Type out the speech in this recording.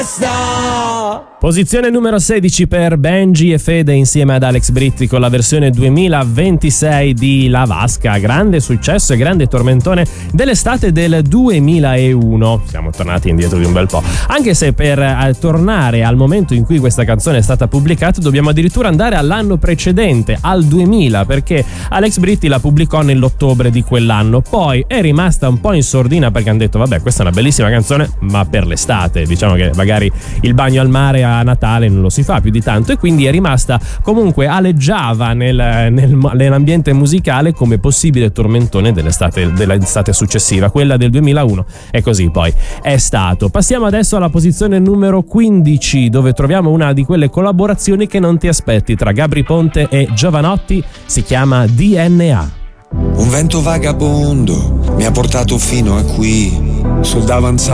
Posizione numero 16 per Benji e Fede insieme ad Alex Britti con la versione 2026 di La Vasca, grande successo e grande tormentone dell'estate del 2001. Siamo tornati indietro di un bel po', anche se per tornare al momento in cui questa canzone è stata pubblicata dobbiamo addirittura andare all'anno precedente, al 2000, perché Alex Britti la pubblicò nell'ottobre di quell'anno. Poi è rimasta un po' in sordina perché hanno detto vabbè, questa è una bellissima canzone ma per l'estate, diciamo che magari il bagno al mare a Natale non lo si fa più di tanto, e quindi è rimasta comunque, aleggiava nell'ambiente musicale come possibile tormentone dell'estate successiva, quella del 2001, e così poi è stato. Passiamo adesso alla posizione numero 15, dove troviamo una di quelle collaborazioni che non ti aspetti tra Gabry Ponte e Jovanotti, si chiama DNA. Un vento vagabondo mi ha portato fino a qui sul davanzale